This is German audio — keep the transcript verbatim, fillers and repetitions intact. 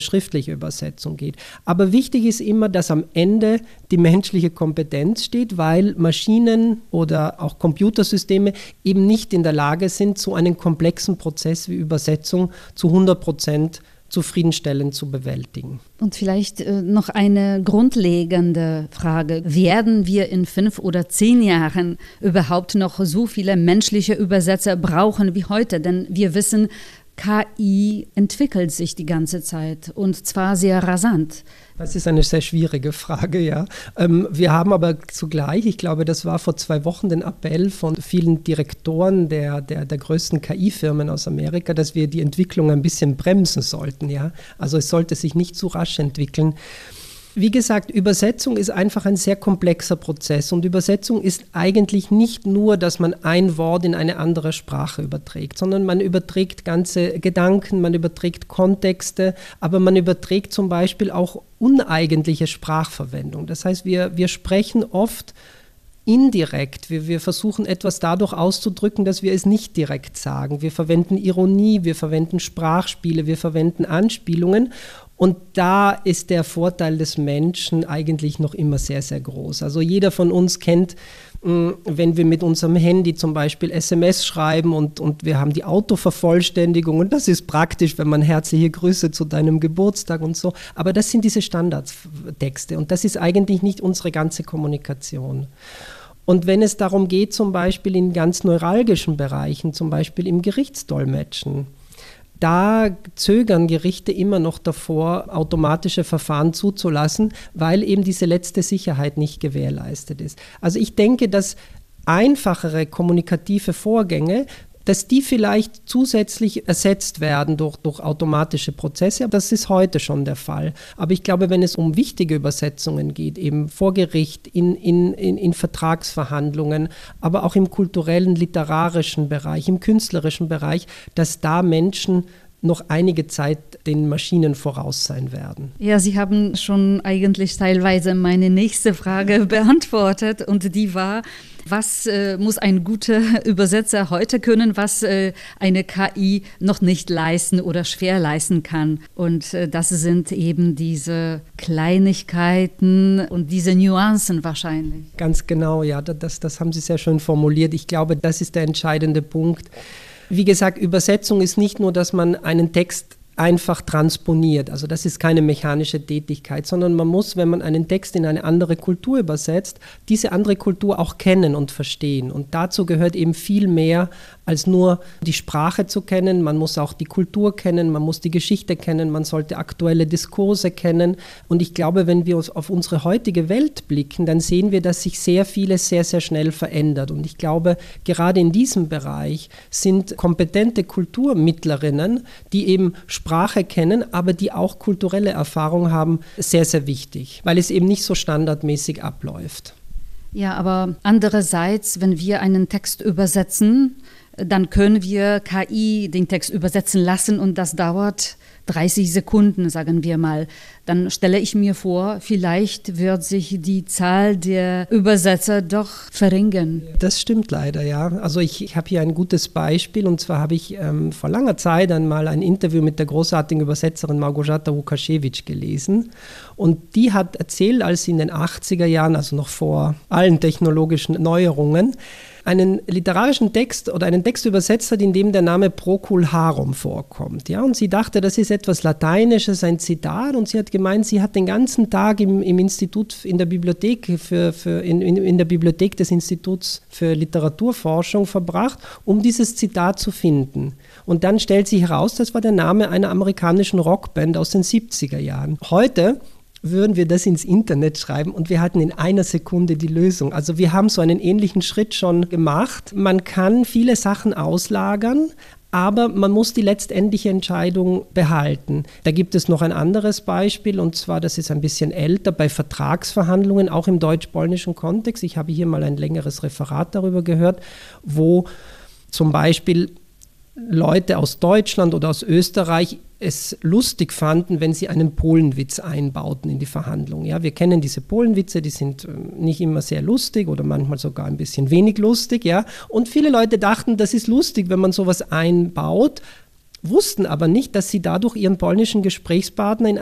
schriftliche Übersetzung geht. Aber wichtig ist immer, dass am Ende die menschliche Kompetenz steht, weil Maschinen oder auch Computersysteme eben nicht in der Lage sind, so einen komplexen Prozess wie Übersetzung zu hundert Prozent zufriedenstellend zu bewältigen. Und vielleicht äh, noch eine grundlegende Frage. Werden wir in fünf oder zehn Jahren überhaupt noch so viele menschliche Übersetzer brauchen wie heute? Denn wir wissen, K I entwickelt sich die ganze Zeit und zwar sehr rasant. Das ist eine sehr schwierige Frage, ja. Ähm, wir haben aber zugleich, ich glaube, das war vor zwei Wochen, den Appell von vielen Direktoren der, der, der größten K I-Firmen aus Amerika, dass wir die Entwicklung ein bisschen bremsen sollten, ja. Also es sollte sich nicht zu rasch entwickeln. Wie gesagt, Übersetzung ist einfach ein sehr komplexer Prozess und Übersetzung ist eigentlich nicht nur, dass man ein Wort in eine andere Sprache überträgt, sondern man überträgt ganze Gedanken, man überträgt Kontexte, aber man überträgt zum Beispiel auch uneigentliche Sprachverwendung. Das heißt, wir, wir sprechen oft indirekt. Wir, wir versuchen etwas dadurch auszudrücken, dass wir es nicht direkt sagen. Wir verwenden Ironie, wir verwenden Sprachspiele, wir verwenden Anspielungen. Und da ist der Vorteil des Menschen eigentlich noch immer sehr, sehr groß. Also jeder von uns kennt, wenn wir mit unserem Handy zum Beispiel S M S schreiben und, und wir haben die Autovervollständigung und das ist praktisch, wenn man herzliche Grüße zu deinem Geburtstag und so. Aber das sind diese Standardtexte und das ist eigentlich nicht unsere ganze Kommunikation. Und wenn es darum geht, zum Beispiel in ganz neuralgischen Bereichen, zum Beispiel im Gerichtsdolmetschen, da zögern Gerichte immer noch davor, automatische Verfahren zuzulassen, weil eben diese letzte Sicherheit nicht gewährleistet ist. Also ich denke, dass einfachere kommunikative Vorgänge, dass die vielleicht zusätzlich ersetzt werden durch, durch automatische Prozesse. Das ist heute schon der Fall. Aber ich glaube, wenn es um wichtige Übersetzungen geht, eben vor Gericht, in, in, in, in Vertragsverhandlungen, aber auch im kulturellen, literarischen Bereich, im künstlerischen Bereich, dass da Menschen noch einige Zeit den Maschinen voraus sein werden. Ja, Sie haben schon eigentlich teilweise meine nächste Frage beantwortet und die war, was äh, muss ein guter Übersetzer heute können, was äh, eine K I noch nicht leisten oder schwer leisten kann. Und äh, das sind eben diese Kleinigkeiten und diese Nuancen wahrscheinlich. Ganz genau, ja, das, das haben Sie sehr schön formuliert. Ich glaube, das ist der entscheidende Punkt. Wie gesagt, Übersetzung ist nicht nur, dass man einen Text einfach transponiert. Also das ist keine mechanische Tätigkeit, sondern man muss, wenn man einen Text in eine andere Kultur übersetzt, diese andere Kultur auch kennen und verstehen. Und dazu gehört eben viel mehr, als nur die Sprache zu kennen. Man muss auch die Kultur kennen, man muss die Geschichte kennen, man sollte aktuelle Diskurse kennen. Und ich glaube, wenn wir auf unsere heutige Welt blicken, dann sehen wir, dass sich sehr vieles sehr, sehr schnell verändert. Und ich glaube, gerade in diesem Bereich sind kompetente Kulturmittlerinnen, die eben Sprache kennen, aber die auch kulturelle Erfahrung haben, sehr, sehr wichtig, weil es eben nicht so standardmäßig abläuft. Ja, aber andererseits, wenn wir einen Text übersetzen, dann können wir K I den Text übersetzen lassen und das dauert dreißig Sekunden, sagen wir mal. Dann stelle ich mir vor, vielleicht wird sich die Zahl der Übersetzer doch verringern. Das stimmt leider, ja. Also ich, ich habe hier ein gutes Beispiel und zwar habe ich ähm, vor langer Zeit einmal ein Interview mit der großartigen Übersetzerin Małgorzata Łukasiewicz gelesen und die hat erzählt, als sie in den achtziger Jahren, also noch vor allen technologischen Neuerungen, einen literarischen Text oder einen Text übersetzt hat, in dem der Name Procul harum vorkommt. Ja? Und sie dachte, das ist etwas Lateinisches, ein Zitat, und sie hat gemeint, sie hat den ganzen Tag im, im Institut, in der Bibliothek, für, für, in, in, in der Bibliothek des Instituts für Literaturforschung verbracht, um dieses Zitat zu finden. Und dann stellt sich heraus, das war der Name einer amerikanischen Rockband aus den siebziger Jahren. Heute würden wir das ins Internet schreiben und wir hatten in einer Sekunde die Lösung. Also wir haben so einen ähnlichen Schritt schon gemacht. Man kann viele Sachen auslagern, aber man muss die letztendliche Entscheidung behalten. Da gibt es noch ein anderes Beispiel, und zwar, das ist ein bisschen älter, bei Vertragsverhandlungen, auch im deutsch-polnischen Kontext. Ich habe hier mal ein längeres Referat darüber gehört, wo zum Beispiel Leute aus Deutschland oder aus Österreich es lustig fanden, wenn sie einen Polenwitz einbauten in die Verhandlung. Ja, wir kennen diese Polenwitze, die sind nicht immer sehr lustig oder manchmal sogar ein bisschen wenig lustig. Ja, und viele Leute dachten, das ist lustig, wenn man sowas einbaut. wussten aber nicht, dass sie dadurch ihren polnischen Gesprächspartner in